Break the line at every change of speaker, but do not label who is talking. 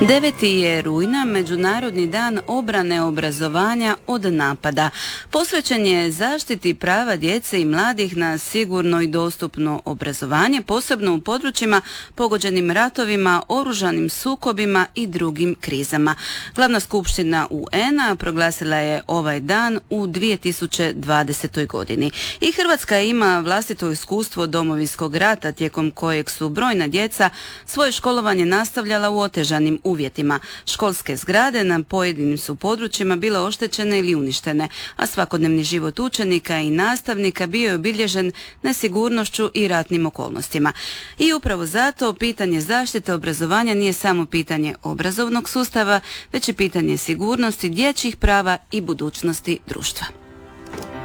9. je rujna, Međunarodni dan obrane obrazovanja od napada. Posvećen je zaštiti prava djece i mladih na sigurno i dostupno obrazovanje, posebno u područjima pogođenim ratovima, oružanim sukobima i drugim krizama. Glavna skupština UN-a proglasila je ovaj dan u 2020. godini. I Hrvatska ima vlastito iskustvo Domovinskog rata, tijekom kojeg su brojna djeca svoje školovanje nastavljala u otežanim uvjetima. Školske zgrade na pojedinim su područjima bile oštećene ili uništene, a svakodnevni život učenika i nastavnika bio je obilježen nesigurnošću i ratnim okolnostima. I upravo zato pitanje zaštite obrazovanja nije samo pitanje obrazovnog sustava, već i pitanje sigurnosti, dječjih prava i budućnosti društva.